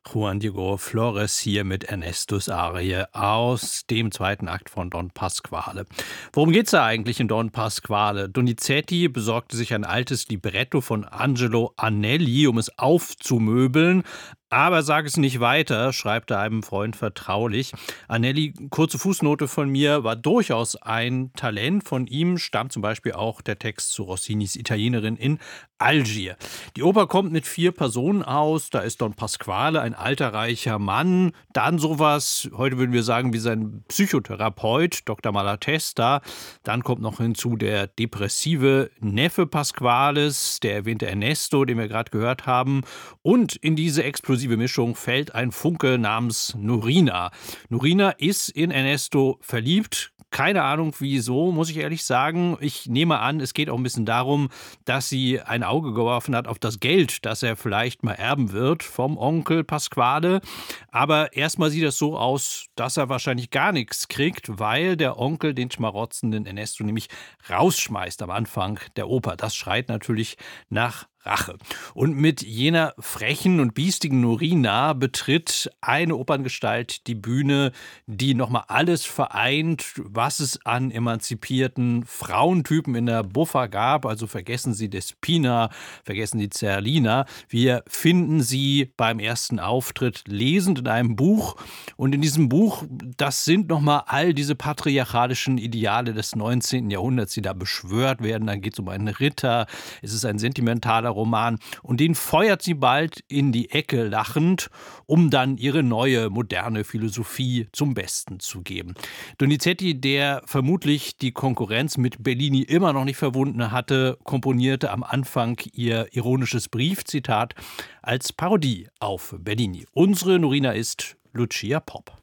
Juan Diego Flores hier mit Ernestus Arie aus dem zweiten Akt von Don Pasquale. Worum geht's da eigentlich in Don Pasquale? Donizetti besorgte sich ein altes Libretto von Angelo Anelli, um es aufzumöbeln. Aber sag es nicht weiter, schreibt er einem Freund vertraulich. Anelli, kurze Fußnote von mir, war durchaus ein Talent. Von ihm stammt zum Beispiel auch der Text zu Rossinis Italienerin in Algier. Die Oper kommt mit 4 Personen aus. Da ist Don Pasquale, ein alter, reicher Mann. Dann sowas, heute würden wir sagen, wie sein Psychotherapeut, Dr. Malatesta. Dann kommt noch hinzu der depressive Neffe Pasquales, der erwähnte Ernesto, den wir gerade gehört haben. Und in diese explosive Mischung fällt ein Funke namens Norina. Norina ist in Ernesto verliebt. Keine Ahnung wieso, muss ich ehrlich sagen. Ich nehme an, es geht auch ein bisschen darum, dass sie ein Auge geworfen hat auf das Geld, das er vielleicht mal erben wird vom Onkel Pasquale. Aber erstmal sieht es so aus, dass er wahrscheinlich gar nichts kriegt, weil der Onkel den schmarotzenden Ernesto nämlich rausschmeißt am Anfang der Oper. Das schreit natürlich nach Rache. Und mit jener frechen und biestigen Norina betritt eine Operngestalt die Bühne, die nochmal alles vereint, was es an emanzipierten Frauentypen in der Buffa gab. Also vergessen Sie Despina, vergessen Sie Zerlina. Wir finden sie beim ersten Auftritt lesend in einem Buch. Und in diesem Buch, das sind nochmal all diese patriarchalischen Ideale des 19. Jahrhunderts, die da beschwört werden. Dann geht es um einen Ritter, es ist ein sentimentaler Roman und den feuert sie bald in die Ecke lachend, um dann ihre neue, moderne Philosophie zum Besten zu geben. Donizetti, der vermutlich die Konkurrenz mit Bellini immer noch nicht verwunden hatte, komponierte am Anfang ihr ironisches Briefzitat als Parodie auf Bellini. Unsere Norina ist Lucia Popp.